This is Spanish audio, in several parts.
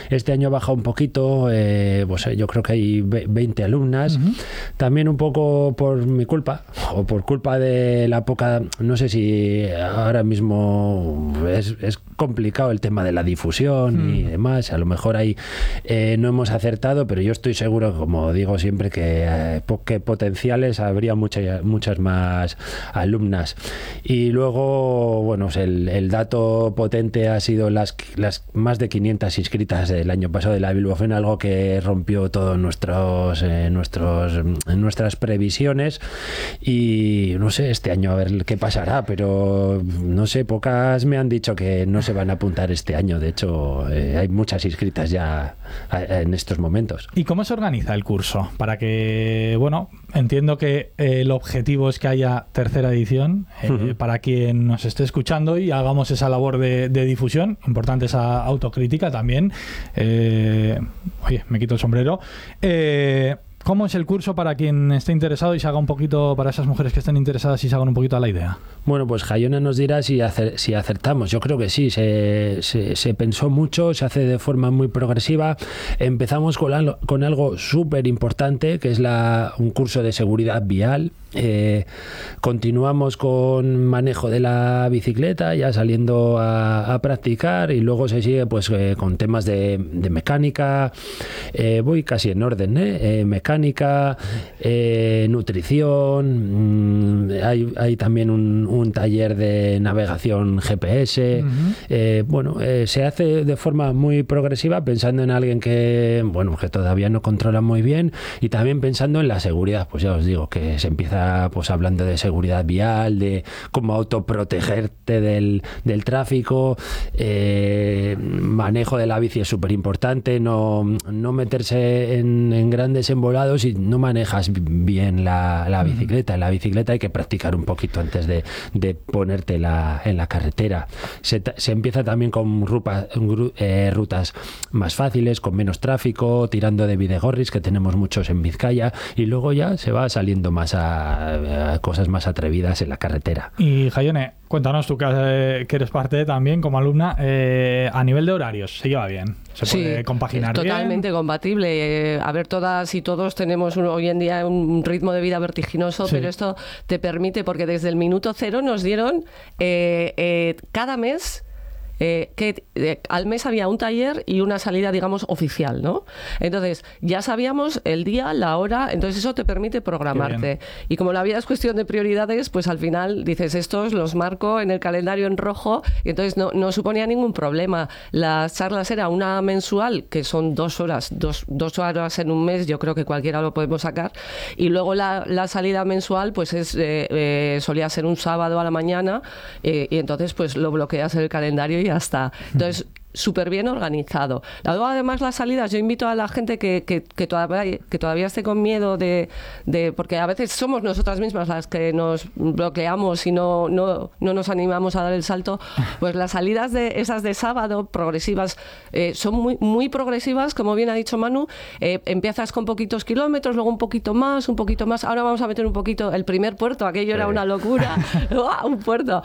Este año ha bajado un poquito, pues yo creo que hay 20 alumnas. También un poco por mi culpa, o por culpa de la poca, no sé si ahora mismo es complicado el tema de la difusión y demás. A lo mejor ahí no hemos acertado, pero yo estoy seguro, como digo siempre, que potenciales habría muchas más alumnas. Y luego, bueno, el dato potente ha sido las más de 500 inscritas del año pasado de la Bilbofem, algo que rompió todas nuestras previsiones. Y no sé, este año a ver qué pasará, pero no sé, pocas me han dicho que no se van a apuntar este año. De hecho, hay muchas inscritas ya en estos momentos. ¿Y cómo se organiza el curso? Para que, bueno, entiendo que el objetivo es que haya tercera edición, para quien nos esté escuchando, y hagamos esa labor de difusión, importante esa autocrítica también. Oye, me quito el sombrero. ¿Cómo es el curso para quien esté interesado y se haga un poquito, para esas mujeres que estén interesadas y se hagan un poquito a la idea? Bueno, pues Jaiona nos dirá si acertamos. Yo creo que sí, se pensó mucho, se hace de forma muy progresiva. Empezamos con algo súper importante, que es un curso de seguridad vial. Continuamos con manejo de la bicicleta, ya saliendo a practicar, y luego se sigue pues con temas de mecánica. Voy casi en orden, mecánica, nutrición, hay también un taller de navegación GPS. Se hace de forma muy progresiva, pensando en alguien que todavía no controla muy bien, y también pensando en la seguridad. Pues ya os digo que se empieza pues hablando de seguridad vial, de cómo autoprotegerte del tráfico. Manejo de la bici es súper importante, no meterse en grandes embolados si no manejas bien la bicicleta. En la bicicleta hay que practicar un poquito antes de ponerte en la carretera. Se empieza también con rutas más fáciles, con menos tráfico, tirando de bidegorris, que tenemos muchos en Vizcaya, y luego ya se va saliendo más a cosas más atrevidas en la carretera. Y Jaione, cuéntanos tú que eres parte también como alumna, a nivel de horarios, ¿se lleva bien? ¿Se puede compaginar bien? Totalmente compatible. A ver, todas y todos tenemos hoy en día un ritmo de vida vertiginoso, pero esto te permite, porque desde el minuto cero nos dieron cada mes al mes había un taller y una salida, digamos, oficial, ¿no? Entonces, ya sabíamos el día, la hora, entonces eso te permite programarte. Y como la vida es cuestión de prioridades, pues al final dices, estos los marco en el calendario en rojo, y entonces no suponía ningún problema. Las charlas era una mensual, que son 2 horas, dos horas en un mes, yo creo que cualquiera lo podemos sacar, y luego la salida mensual, pues solía ser un sábado a la mañana, y entonces pues lo bloqueas en el calendario y ya está. Entonces, súper bien organizado. Luego, además, las salidas, yo invito a la gente que todavía esté con miedo porque a veces somos nosotras mismas las que nos bloqueamos y no nos animamos a dar el salto. Pues las salidas esas de sábado progresivas son muy, muy progresivas, como bien ha dicho Manu. Empiezas con poquitos kilómetros, luego un poquito más. Ahora vamos a meter un poquito el primer puerto, aquello era una locura. Un puerto.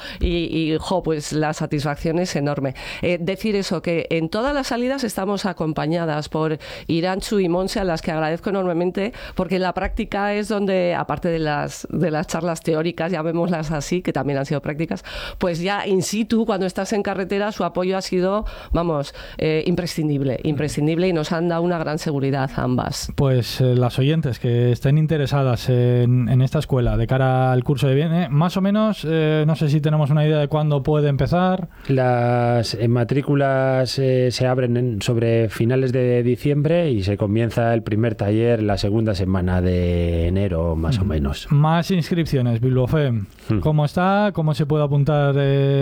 Pues la satisfacción es enorme. Decir eso, que en todas las salidas estamos acompañadas por Irantxu y Monse, a las que agradezco enormemente, porque en la práctica es donde, aparte de las charlas teóricas, llamémoslas así, que también han sido prácticas, pues ya in situ, cuando estás en carretera, su apoyo ha sido, imprescindible, y nos han dado una gran seguridad a ambas. Pues las oyentes que estén interesadas en esta escuela de cara al curso de viene, más o menos, no sé si tenemos una idea de cuándo puede empezar. Las matrículas se abren sobre finales de diciembre y se comienza el primer taller la segunda semana de enero, más o menos. Más inscripciones, Bilbofem. ¿Cómo está? ¿Cómo se puede apuntar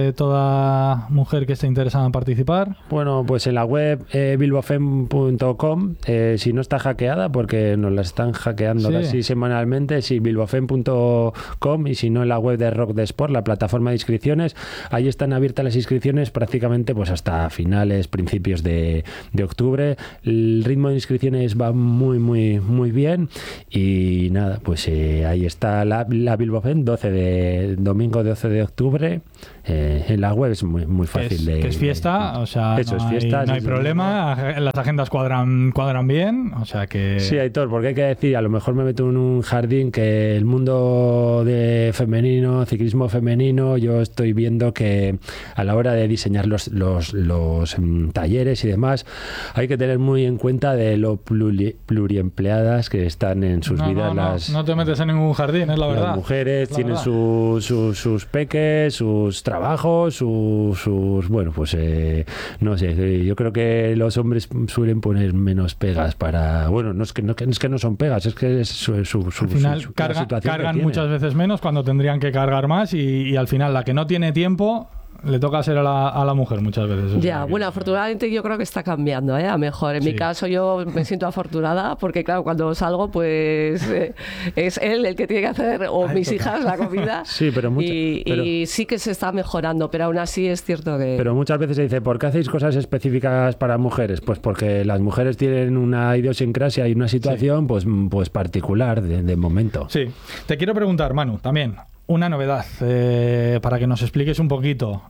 toda mujer que esté interesada en participar? Bueno, pues en la web bilbofem.com, si no está hackeada, porque nos la están hackeando casi semanalmente, bilbofem.com, y si no en la web de Rock de Sport, la plataforma de inscripciones, ahí están abiertas las inscripciones prácticamente pues hasta finales finales, principios de octubre. El ritmo de inscripciones va muy bien y nada, pues ahí está la Bilbao Fem, domingo 12 de octubre. En la web es muy fácil. Que es fiesta, o sea, eso, no, es fiesta, no hay problema, las agendas cuadran bien, o sea que... Sí, Aitor, porque hay que decir, a lo mejor me meto en un jardín que el mundo de femenino, ciclismo femenino, yo estoy viendo que a la hora de diseñar los talleres y demás, hay que tener muy en cuenta de lo pluriempleadas que están en sus vidas. No te metes en ningún jardín, es la verdad. Las mujeres tienen sus peques, sus trabajos, bueno, pues no sé, yo creo que los hombres suelen poner menos pegas para, bueno, no es que no son pegas, es que es su al final cargan muchas veces menos cuando tendrían que cargar más y al final la que no tiene tiempo le toca ser a la mujer muchas veces. Ya, bueno, afortunadamente yo creo que está cambiando, a mejor. En mi caso yo me siento afortunada porque, claro, cuando salgo, pues es él el que tiene que hacer, o mis hijas, la comida. Sí, pero y sí que se está mejorando, pero aún así es cierto que... Pero muchas veces se dice, ¿por qué hacéis cosas específicas para mujeres? Pues porque las mujeres tienen una idiosincrasia y una situación pues particular de momento. Sí. Te quiero preguntar, Manu, también... Una novedad, para que nos expliques un poquito.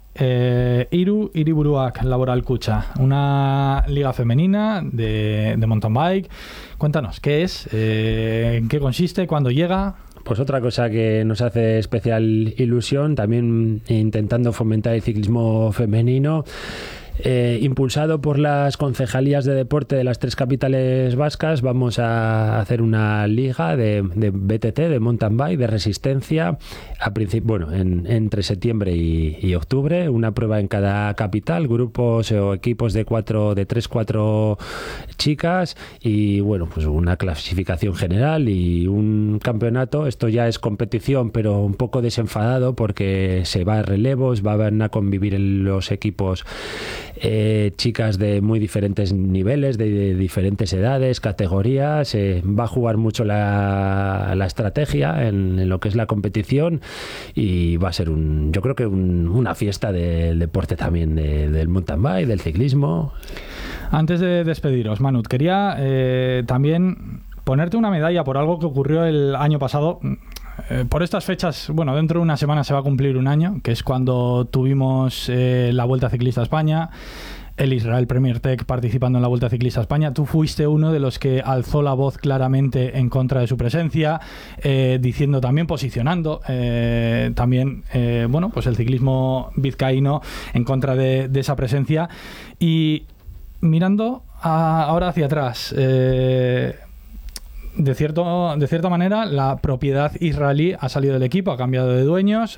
Hiriburuak Laboral Kutxa, una liga femenina de mountain bike. Cuéntanos, ¿qué es? ¿En qué consiste? ¿Cuándo llega? Pues otra cosa que nos hace especial ilusión, también intentando fomentar el ciclismo femenino. Impulsado por las concejalías de deporte de las 3 capitales vascas, vamos a hacer una liga de BTT, de mountain bike, de resistencia, entre septiembre y octubre, una prueba en cada capital, grupos o equipos de 3-4 chicas y bueno, pues una clasificación general y un campeonato. Esto ya es competición, pero un poco desenfadado porque se va a relevos, van a convivir en los equipos chicas de muy diferentes niveles, de diferentes edades, categorías. Va a jugar mucho la estrategia en lo que es la competición y va a ser yo creo que una fiesta del deporte también, del mountain bike, del ciclismo. Antes de despediros, Manu, quería también ponerte una medalla por algo que ocurrió el año pasado. Por estas fechas, bueno, dentro de una semana se va a cumplir un año, que es cuando tuvimos la Vuelta Ciclista a España, el Israel Premier Tech participando en la Vuelta Ciclista a España. Tú fuiste uno de los que alzó la voz claramente en contra de su presencia, diciendo también, posicionando también, bueno, pues el ciclismo vizcaíno en contra de esa presencia. Y mirando ahora hacia atrás, de cierta manera, la propiedad israelí ha salido del equipo, ha cambiado de dueños.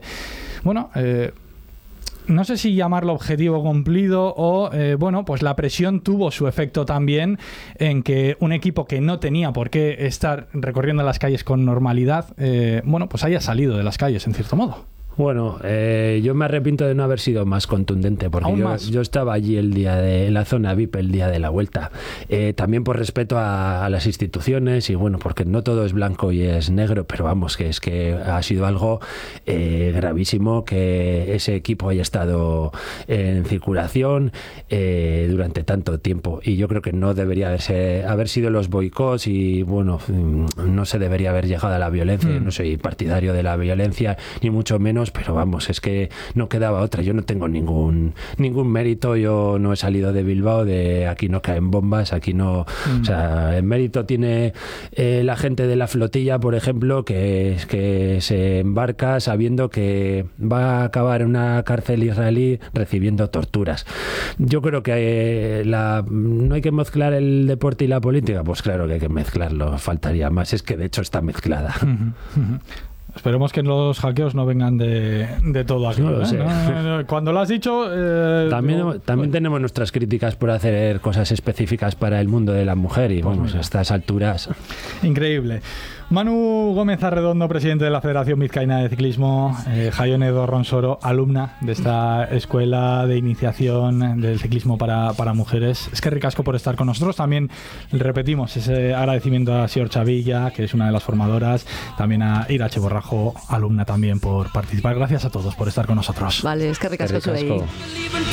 No sé si llamarlo objetivo cumplido o, pues la presión tuvo su efecto también en que un equipo que no tenía por qué estar recorriendo las calles con normalidad, pues haya salido de las calles en cierto modo. Bueno, yo me arrepiento de no haber sido más contundente, porque yo estaba allí en la zona VIP el día de la vuelta. También por respeto a las instituciones y bueno, porque no todo es blanco y es negro, pero vamos, que es que ha sido algo gravísimo que ese equipo haya estado en circulación durante tanto tiempo. Y yo creo que no debería haber sido los boicots y bueno, no se debería haber llegado a la violencia. No soy partidario de la violencia, ni mucho menos, pero vamos, es que no quedaba otra. Yo no tengo ningún mérito, yo no he salido de Bilbao, de aquí no caen bombas, aquí no... O sea, el mérito tiene la gente de la flotilla, por ejemplo, que se embarca sabiendo que va a acabar en una cárcel israelí recibiendo torturas. Yo creo que no hay que mezclar el deporte y la política. Pues claro que hay que mezclarlo, faltaría más. Es que de hecho está mezclada. Esperemos que los hackeos no vengan de todo aquí. No lo sé. Cuando lo has dicho... También tenemos nuestras críticas por hacer cosas específicas para el mundo de la mujer y vamos, a estas alturas. Increíble. Manu Gómez Arredondo, presidente de la Federación Vizcaína de Ciclismo, Jaione Dorronsoro, alumna de esta escuela de iniciación del ciclismo para mujeres. Es que ricasco por estar con nosotros. También repetimos ese agradecimiento a Sior Chavilla, que es una de las formadoras, también a Irache Borrajo, alumna también, por participar. Gracias a todos por estar con nosotros. Vale, es que ricasco.